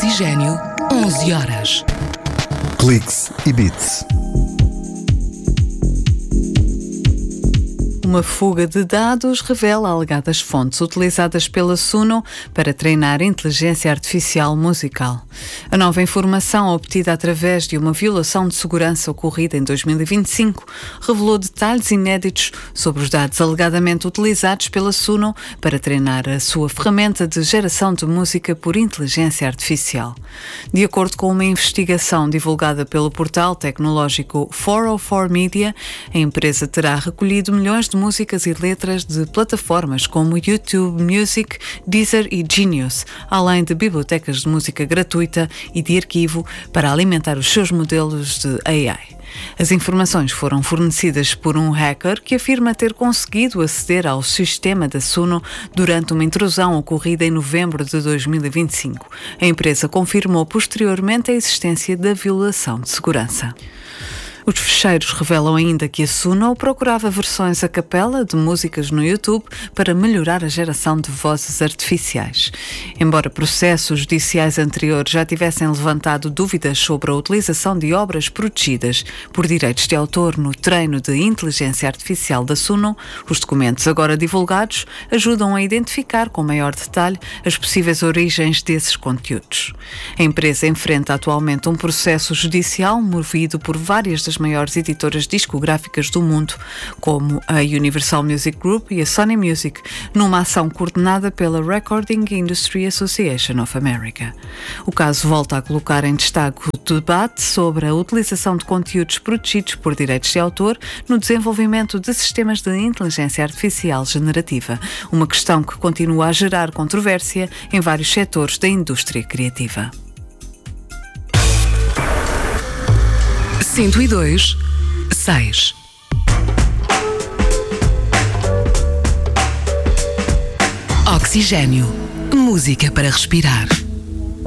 Oxigênio, 11 horas. Cliques e Beats. Uma fuga de dados revela alegadas fontes utilizadas pela Suno para treinar inteligência artificial musical. A nova informação, obtida através de uma violação de segurança ocorrida em 2025, revelou detalhes inéditos sobre os dados alegadamente utilizados pela Suno para treinar a sua ferramenta de geração de música por inteligência artificial. De acordo com uma investigação divulgada pelo portal tecnológico 404 Media, a empresa terá recolhido milhões de músicas e letras de plataformas como YouTube Music, Deezer e Genius, além de bibliotecas de música gratuita e de arquivo para alimentar os seus modelos de AI. As informações foram fornecidas por um hacker que afirma ter conseguido aceder ao sistema da Suno durante uma intrusão ocorrida em novembro de 2025. A empresa confirmou posteriormente a existência da violação de segurança. Os ficheiros revelam ainda que a Suno procurava versões a capela de músicas no YouTube para melhorar a geração de vozes artificiais. Embora processos judiciais anteriores já tivessem levantado dúvidas sobre a utilização de obras protegidas por direitos de autor no treino de inteligência artificial da Suno, os documentos agora divulgados ajudam a identificar com maior detalhe as possíveis origens desses conteúdos. A empresa enfrenta atualmente um processo judicial movido por várias das maiores editoras discográficas do mundo, como a Universal Music Group e a Sony Music, numa ação coordenada pela Recording Industry Association of America. O caso volta a colocar em destaque o debate sobre a utilização de conteúdos protegidos por direitos de autor no desenvolvimento de sistemas de inteligência artificial generativa, uma questão que continua a gerar controvérsia em vários setores da indústria criativa. 102.6. Oxigênio. Música para respirar.